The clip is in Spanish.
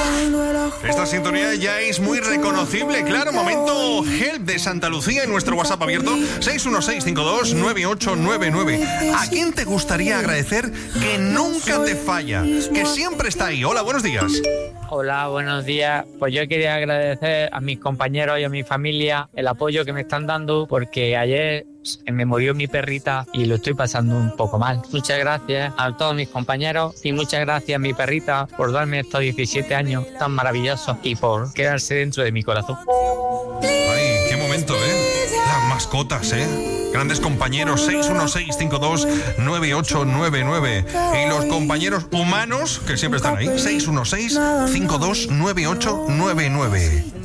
Esta sintonía ya es muy reconocible, claro. Momento Help de Santa Lucía en nuestro WhatsApp abierto 616529899. ¿A quién te gustaría agradecer que nunca te falla, que siempre está ahí? Hola, buenos días. Hola, buenos días. Pues yo quería agradecer a mis compañeros y a mi familia el apoyo que me están dando, porque ayer me murió mi perrita y lo estoy pasando un poco mal. Muchas gracias a todos mis compañeros y muchas gracias a mi perrita por darme estos 17 años tan maravillosos y por quedarse dentro de mi corazón. Ay, qué momento, las mascotas, grandes compañeros. 616529899. Y los compañeros humanos que siempre están ahí. 616529899.